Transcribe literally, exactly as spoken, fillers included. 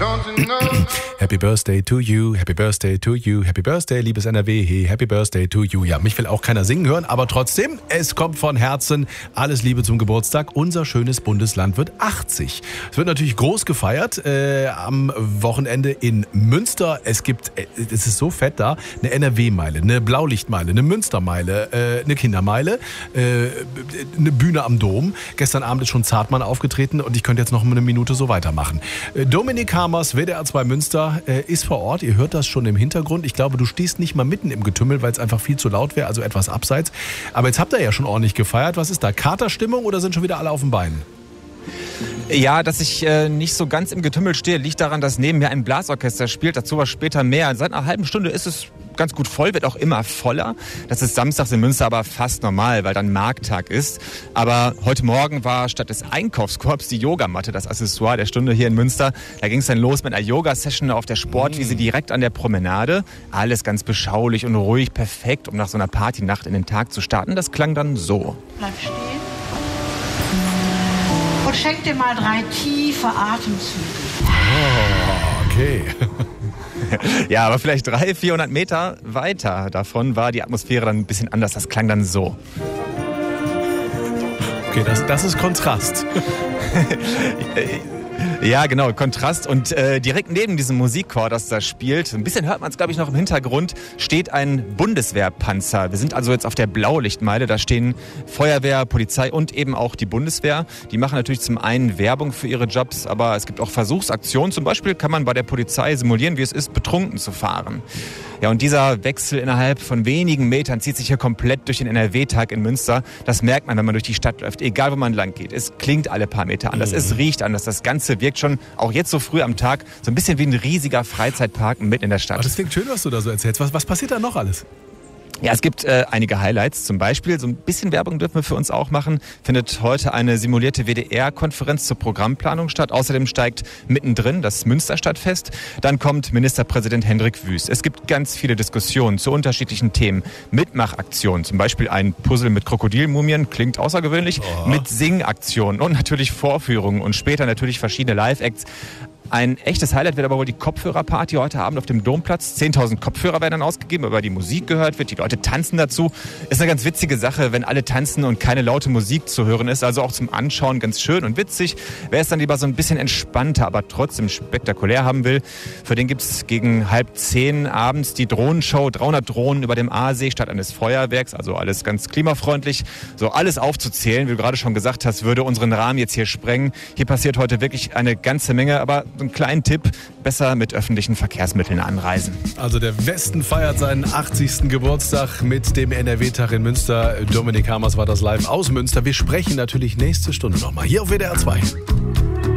Happy Birthday to you, Happy Birthday to you, Happy Birthday, liebes N R W, hey, Happy Birthday to you. Ja, mich will auch keiner singen hören, aber trotzdem, es kommt von Herzen. Alles Liebe zum Geburtstag. Unser schönes Bundesland wird achtzig. Es wird natürlich groß gefeiert äh, am Wochenende in Münster. Es gibt, äh, es ist so fett da, eine N R W-Meile, eine Blaulichtmeile, eine Münstermeile, äh, eine Kindermeile, äh, eine Bühne am Dom. Gestern Abend ist schon Zartmann aufgetreten und ich könnte jetzt noch eine Minute so weitermachen. Äh, Dominik Hamers, W D R zwei Münster, äh, ist vor Ort. Ihr hört das schon im Hintergrund. Ich glaube, du stehst nicht mal mitten im Getümmel, weil es einfach viel zu laut wäre, also etwas abseits. Aber jetzt habt ihr ja schon ordentlich gefeiert. Was ist da? Katerstimmung oder sind schon wieder alle auf den Beinen? Ja, dass ich äh, nicht so ganz im Getümmel stehe, liegt daran, dass neben mir ein Blasorchester spielt. Dazu was später mehr. Seit einer halben Stunde ist es ganz gut voll, wird auch immer voller. Das ist samstags in Münster aber fast normal, weil dann Markttag ist. Aber heute Morgen war statt des Einkaufskorbs die Yogamatte das Accessoire der Stunde hier in Münster. Da ging es dann los mit einer Yoga-Session auf der Sportwiese direkt an der Promenade. Alles ganz beschaulich und ruhig, perfekt, um nach so einer Partynacht in den Tag zu starten. Das klang dann so. Bleib stehen. Und schenk dir mal drei tiefe Atemzüge. Oh, okay. Ja, aber vielleicht dreihundert, vierhundert Meter weiter davon war die Atmosphäre dann ein bisschen anders. Das klang dann so. Okay, das, das ist Kontrast. Ja, genau, Kontrast. Und äh, direkt neben diesem Musikchor, das da spielt, ein bisschen hört man es, glaube ich, noch im Hintergrund, steht ein Bundeswehrpanzer. Wir sind also jetzt auf der Blaulichtmeile. Da stehen Feuerwehr, Polizei und eben auch die Bundeswehr. Die machen natürlich zum einen Werbung für ihre Jobs, aber es gibt auch Versuchsaktionen. Zum Beispiel kann man bei der Polizei simulieren, wie es ist, betrunken zu fahren. Ja, und dieser Wechsel innerhalb von wenigen Metern zieht sich hier komplett durch den N R W-Tag in Münster. Das merkt man, wenn man durch die Stadt läuft, egal wo man lang geht. Es klingt alle paar Meter anders, mhm. Es riecht anders. Das Ganze wirkt schon, auch jetzt so früh am Tag, so ein bisschen wie ein riesiger Freizeitpark mitten in der Stadt. Aber das klingt schön, was du da so erzählst. Was, was passiert da noch alles? Ja, es gibt äh, einige Highlights. Zum Beispiel, so ein bisschen Werbung dürfen wir für uns auch machen, findet heute eine simulierte W D R-Konferenz zur Programmplanung statt. Außerdem steigt mittendrin das Münsterstadtfest. Dann kommt Ministerpräsident Hendrik Wüst. Es gibt ganz viele Diskussionen zu unterschiedlichen Themen. Mitmachaktionen, zum Beispiel ein Puzzle mit Krokodilmumien, klingt außergewöhnlich, oh. Mit Singaktionen und natürlich Vorführungen und später natürlich verschiedene Live-Acts. Ein echtes Highlight wird aber wohl die Kopfhörerparty heute Abend auf dem Domplatz. zehntausend Kopfhörer werden dann ausgegeben, aber die Musik gehört wird. Die Leute tanzen dazu. Ist eine ganz witzige Sache, wenn alle tanzen und keine laute Musik zu hören ist. Also auch zum Anschauen ganz schön und witzig. Wer es dann lieber so ein bisschen entspannter, aber trotzdem spektakulär haben will, für den gibt es gegen halb zehn abends die Drohnenshow. dreihundert Drohnen über dem Aasee statt eines Feuerwerks. Also alles ganz klimafreundlich. So alles aufzuzählen, wie du gerade schon gesagt hast, würde unseren Rahmen jetzt hier sprengen. Hier passiert heute wirklich eine ganze Menge, aber einen kleinen Tipp, besser mit öffentlichen Verkehrsmitteln anreisen. Also der Westen feiert seinen achtzigsten Geburtstag mit dem N R W-Tag in Münster. Dominik Hamers war das live aus Münster. Wir sprechen natürlich nächste Stunde nochmal hier auf W D R zwei.